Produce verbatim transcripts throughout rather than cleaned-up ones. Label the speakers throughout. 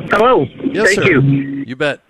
Speaker 1: Hello.
Speaker 2: Yes,
Speaker 1: Thank
Speaker 2: sir.
Speaker 1: you.
Speaker 2: You bet.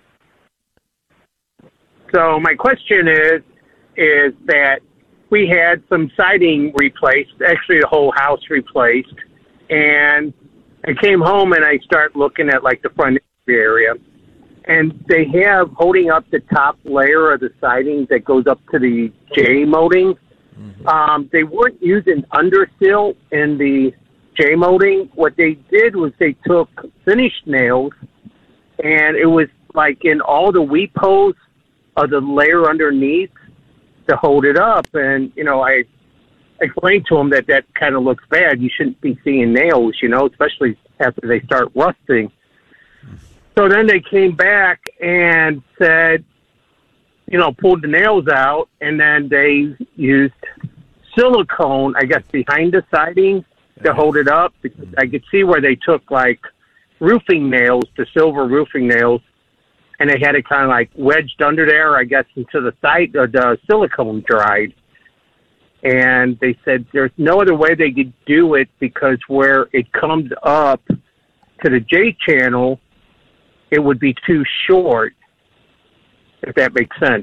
Speaker 1: So my question is, is that we had some siding replaced, actually the whole house replaced, and I came home and I start looking at like the front area, and they have holding up the top layer of the siding that goes up to the J molding. Mm-hmm. Um, they weren't using undersill in the J molding. What they did was they took finished nails, and it was like in all the weep holes of the layer underneath to hold it up. And, you know, I explained to them that that kind of looks bad. You shouldn't be seeing nails, you know, especially after they start rusting. So then they came back and said, you know, pulled the nails out, and then they used silicone, I guess, behind the siding to hold it up. Because I could see where they took, like, roofing nails, the silver roofing nails, and they had it kind of, like, wedged under there, I guess, into the side, or the silicone dried. And they said there's no other way they could do it because where it comes up to the J channel, it would be too short, if that makes sense.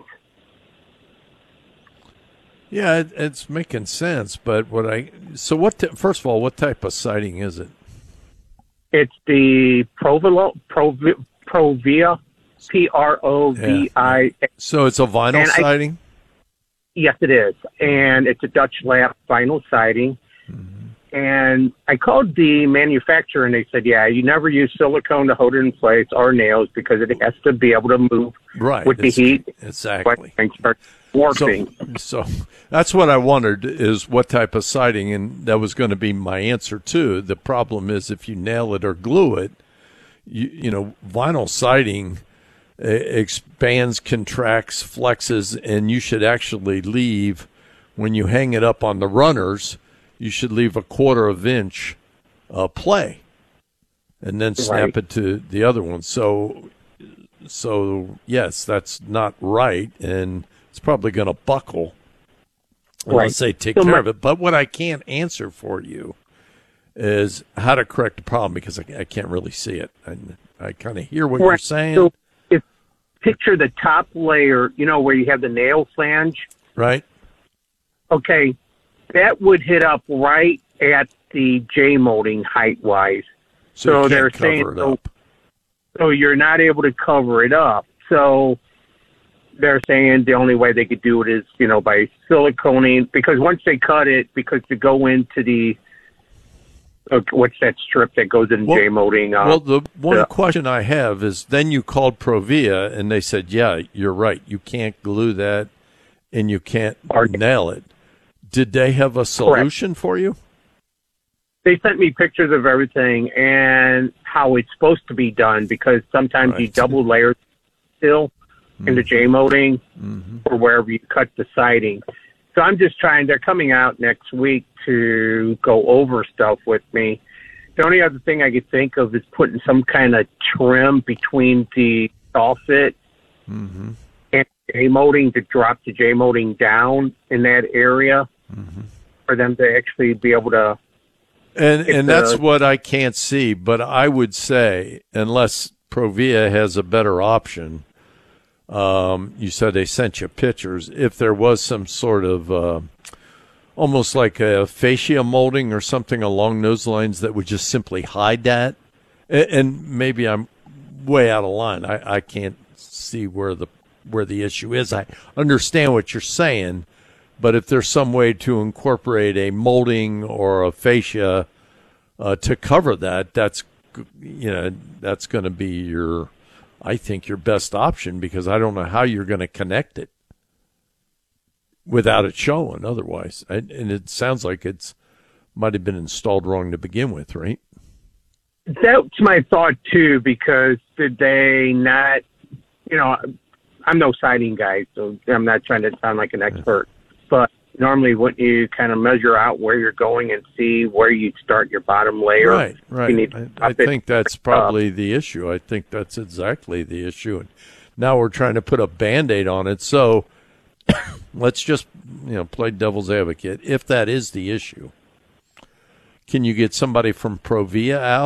Speaker 2: Yeah, it, it's making sense. But what I so what? T- first of all, what type of siding is it?
Speaker 1: It's the Provolo, Provi, Provia, P R O V I.
Speaker 2: Yeah. So it's a vinyl
Speaker 1: and
Speaker 2: siding?
Speaker 1: I, yes, it is. And it's a Dutch lap vinyl siding. Mm-hmm. And I called the manufacturer, and they said, yeah, you never use silicone to hold it in place or nails because it has to be able to move
Speaker 2: right.
Speaker 1: with the
Speaker 2: it's,
Speaker 1: heat.
Speaker 2: Exactly.
Speaker 1: And start warping.
Speaker 2: So, so that's what I wondered is what type of siding, and that was going to be my answer, too. The problem is if you nail it or glue it, you, you know, vinyl siding uh, expands, contracts, flexes, and you should actually leave, when you hang it up on the runners, you should leave a quarter of inch uh, play and then snap right. it to the other one. So, so yes, that's not right, and it's probably going to buckle unless
Speaker 1: right.
Speaker 2: they take
Speaker 1: so
Speaker 2: care
Speaker 1: my-
Speaker 2: of it. But what I can't answer for you is how to correct the problem because I, I can't really see it. I, I kind of hear what right. you're saying.
Speaker 1: So if picture the top layer, you know, where you have the nail flange.
Speaker 2: Right.
Speaker 1: Okay. That would hit up right at the J molding height-wise.
Speaker 2: So,
Speaker 1: so
Speaker 2: you
Speaker 1: they're
Speaker 2: can't cover
Speaker 1: saying,
Speaker 2: it
Speaker 1: so,
Speaker 2: up.
Speaker 1: so you're not able to cover it up. So they're saying the only way they could do it is, you know, by siliconing, because once they cut it, because to go into the, uh, what's that strip that goes in
Speaker 2: well,
Speaker 1: J molding? Uh,
Speaker 2: well, the one
Speaker 1: the,
Speaker 2: question I have is then you called Provia, and they said, yeah, you're right. You can't glue that, and you can't or, nail it. Did they have a solution correct. for you?
Speaker 1: They sent me pictures of everything and how it's supposed to be done because sometimes right. you double layer still mm-hmm. in the J molding mm-hmm. or wherever you cut the siding. So I'm just trying, they're coming out next week to go over stuff with me. The only other thing I could think of is putting some kind of trim between the soffit mm-hmm. and J molding to drop the J molding down in that area. Mm-hmm. For them to actually be able to,
Speaker 2: and and
Speaker 1: the,
Speaker 2: that's what I can't see. But I would say, unless Provia has a better option, um, you said they sent you pictures. If there was some sort of uh, almost like a fascia molding or something along those lines that would just simply hide that, and, and maybe I'm way out of line. I, I can't see where the where the issue is. I understand what you're saying. But if there's some way to incorporate a molding or a fascia uh, to cover that, that's you know that's going to be your, I think, your best option because I don't know how you're going to connect it without it showing. Otherwise, and, and it sounds like it's might have been installed wrong to begin with, right?
Speaker 1: That's my thought too. Because did they not? You know, I'm no siding guy, so I'm not trying to sound like an expert. But normally, wouldn't you kind of measure out where you're going and see where you start your bottom layer?
Speaker 2: Right, right.
Speaker 1: You need
Speaker 2: I, I think that's probably the issue. I think that's exactly the issue. And now we're trying to put a Band-Aid on it. So let's just, you know, play devil's advocate. If that is the issue, can you get somebody from Provia out?